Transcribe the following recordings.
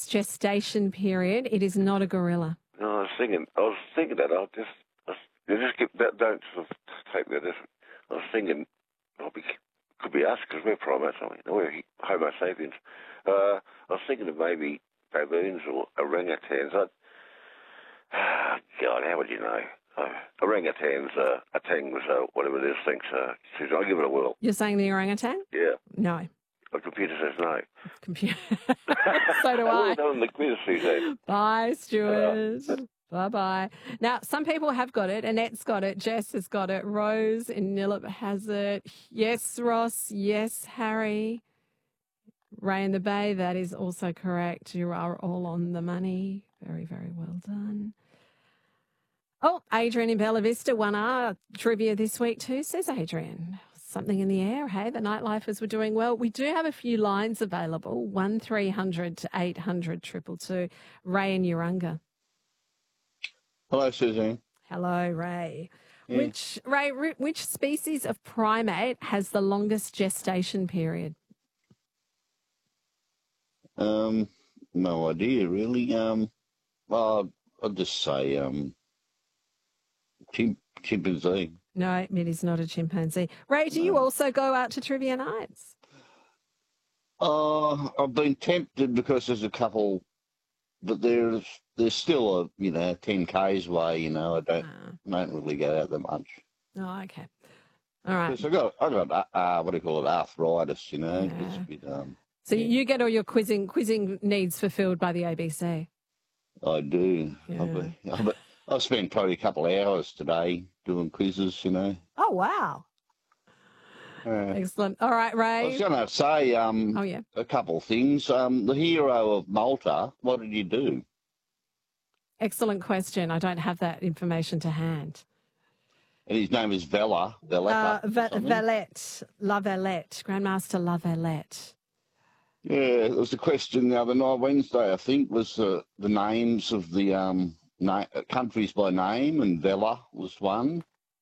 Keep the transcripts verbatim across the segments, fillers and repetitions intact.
longest gestation period. It is not a gorilla. No, I was thinking, I was thinking that. I'll just, I was, you just get that, don't sort of take that. As, I was thinking, I'll be, could be us because we're primates, aren't we? We're Homo sapiens. Uh, I was thinking of maybe baboons or orangutans. I'd, oh, God, how would you know? Uh, orangutans, uh, orangs, uh, whatever it is, thinks. Uh, I'll give it a whirl. You're saying the orangutan? Yeah. No. The computer says no. Computer. So do I. I the quiz, Suzanne. Bye, Stuart. Uh, Bye-bye. Now, some people have got it. Annette's got it. Jess has got it. Rose in Nillip has it. Yes, Ross. Yes, Harry. Ray in the Bay, that is also correct. You are all on the money. Very, very well done. Oh, Adrian in Bella Vista, one R trivia this week too, says Adrian. Something in the air, hey? The nightlifers were doing well. We do have a few lines available, one three hundred to eight hundred two two two. Ray in Urunga. Hello, Suzanne. Hello, Ray. Yeah. Which, Ray, which species of primate has the longest gestation period? Um, no idea, really. Um, well, I'll just say um, chimp- chimpanzee. No, it is not a chimpanzee. Ray, do no. you also go out to trivia nights? Uh, I've been tempted because there's a couple, but there's there's still a you know ten k's away. You know, I don't uh. don't really go out that much. Oh, okay, all right. Because I got I got uh, what do you call it, arthritis. You know, yeah. it's a bit, um, so yeah. you get all your quizzing quizzing needs fulfilled by the A B C. I do. Yeah. I've, been, I've, been, I've spent probably a couple of hours today doing quizzes. You know. Oh wow. Uh, Excellent. All right, Ray. I was going to say um, oh, yeah. a couple of things. Um, the hero of Malta, what did he do? Excellent question. I don't have that information to hand. And his name is Vela. Valletta, uh, Va- Valette. La Valette. Grandmaster La Valette. Yeah, there was a question the other night, Wednesday, I think, was uh, the names of the um, na- countries by name, and Vela was one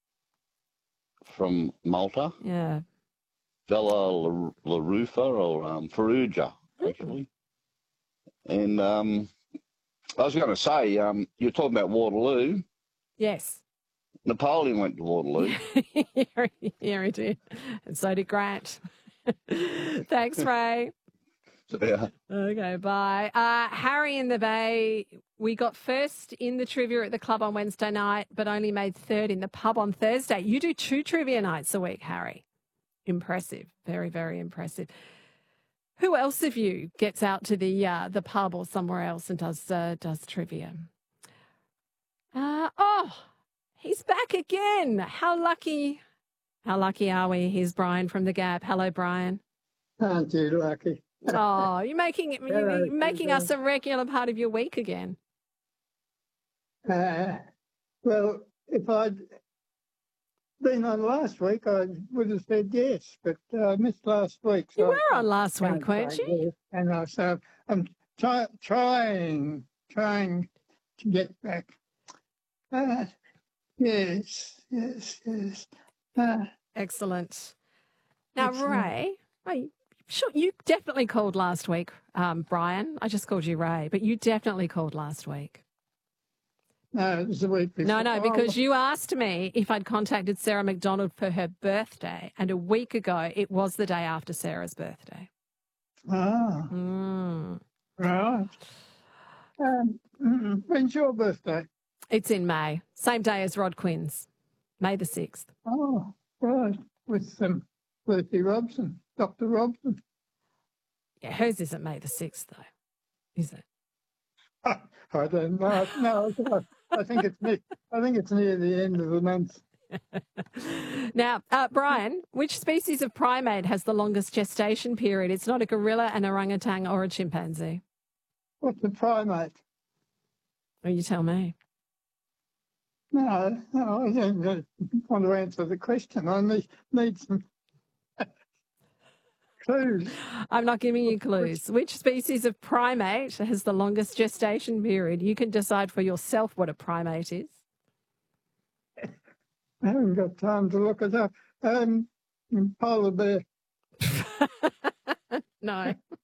from Malta. Yeah. Vela La, La Rufa or um, Farrugia, actually. Mm-hmm. And um, I was going to say, um, you're talking about Waterloo. Yes. Napoleon went to Waterloo. Yeah, he did. And so did Grant. Thanks, Ray. Yeah. Okay, bye. Uh, Harry in the Bay, we got first in the trivia at the club on Wednesday night, but only made third in the pub on Thursday. You do two trivia nights a week, Harry. Impressive. Very, very impressive. Who else of you gets out to the uh, the pub or somewhere else and does uh, does trivia? Uh, oh, he's back again. How lucky. How lucky are we? Here's Brian from The Gap. Hello, Brian. Aren't you lucky? Oh, you're making it, Hello, you're making us a regular part of your week again. Uh, well, if I'd been on last week, I would have said yes, but uh, I missed last week. So you were I on last week, weren't you? Yes. And I, so I'm try, trying, trying to get back. Uh, yes, yes, yes. Uh, Excellent. Now, excellent. Ray, Ray, sure, you definitely called last week, um, Brian. I just called you Ray, but you definitely called last week. No, it was the week before. No, no, because you asked me if I'd contacted Sarah McDonald for her birthday, and a week ago it was the day after Sarah's birthday. Ah, Mm. right. Um, mm, when's your birthday? It's in May, same day as Rod Quinn's, May the sixth. Oh, right, with um, Lucy Robson, Doctor Robson. Yeah, hers isn't May the sixth, though, is it? I don't know. No, I think it's near, I think it's near the end of the month. Now, uh, Brian, which species of primate has the longest gestation period? It's not a gorilla, an orangutan, or a chimpanzee. What's a primate? Well, you tell me. No, no, I don't want to answer the question. I need, need some clues. I'm not giving you clues. Which species of primate has the longest gestation period? You can decide for yourself what a primate is. I haven't got time to look it up. Um, polar bear. No.